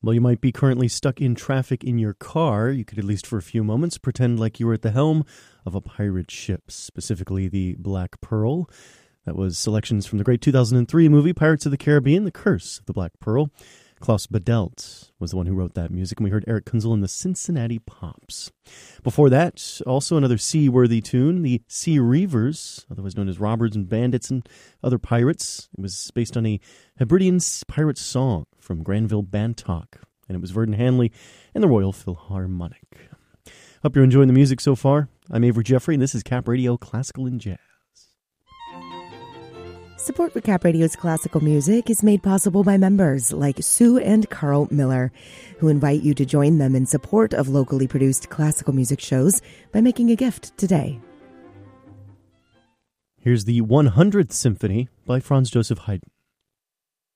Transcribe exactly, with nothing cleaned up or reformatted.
Well, you might be currently stuck in traffic in your car. You could, at least for a few moments, pretend like you were at the helm of a pirate ship, specifically the Black Pearl. That was selections from the great two thousand three movie Pirates of the Caribbean, The Curse of the Black Pearl. Klaus Badelt was the one who wrote that music, and we heard Eric Kunzel and the Cincinnati Pops. Before that, also another sea-worthy tune, the Sea Reavers, otherwise known as Robbers and Bandits and Other Pirates. It was based on a Hebridean pirate song from Granville Bantock, and it was Verdon Hanley and the Royal Philharmonic. Hope you're enjoying the music so far. I'm Avery Jeffrey, and this is Cap Radio Classical and Jazz. Support for Cap Radio's classical music is made possible by members like Sue and Carl Miller, who invite you to join them in support of locally produced classical music shows by making a gift today. Here's the one hundredth Symphony by Franz Joseph Haydn.